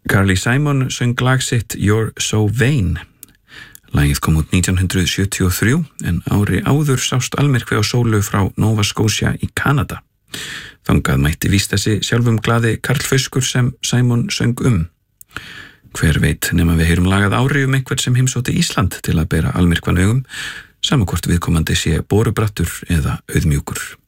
Carly Simon söng lag sitt You're So Vain. Lagið kom út 1973 en ári áður sást almyrkvi á sólu frá Nova Scotia í Kanada. Þangað mætti vísta sig sjálfum glaði karlfauskur sem Simon söng Hver veit nema við heyrum lagað ári einhvern sem heimsótti Ísland til að bera almyrkvan augum, sama hvort viðkomandi sé borubrattur eða auðmjúkur.